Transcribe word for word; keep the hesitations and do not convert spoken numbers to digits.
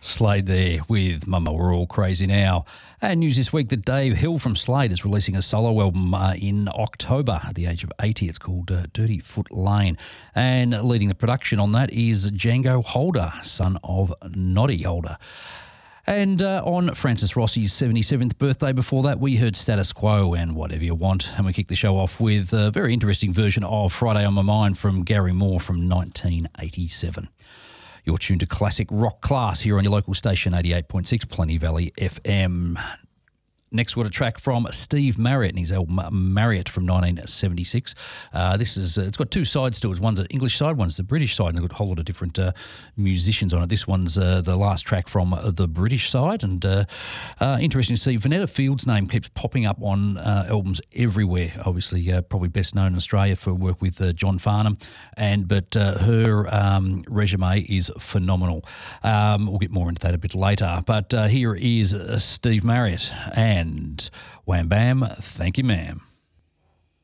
Slade there with Mama, We're All Crazy Now. And news this week that Dave Hill from Slade is releasing a solo album uh, in October at the age of eighty. It's called uh, Dirty Foot Lane. And leading the production on that is Django Holder, son of Noddy Holder. And uh, on Francis Rossi's seventy-seventh birthday before that, we heard Status Quo and Whatever You Want. And we kicked the show off with a very interesting version of Friday on My Mind from Gary Moore from nineteen eighty-seven. You're tuned to Classic Rock Class here on your local station, eighty-eight point six Plenty Valley F M. Next, we've got a track from Steve Marriott and his album Marriott from nineteen seventy-six. Uh, this is uh, it's got two sides to it. One's an English side, one's the British side, and it's got a whole lot of different uh, musicians on it. This one's uh, the last track from uh, the British side, and uh, uh, interesting to see Vanetta Field's name keeps popping up on uh, albums everywhere. Obviously, uh, probably best known in Australia for work with uh, John Farnham, and but uh, her um, resume is phenomenal. Um, we'll get more into that a bit later, but uh, here is uh, Steve Marriott and And Wham Bam, Thank You Ma'am.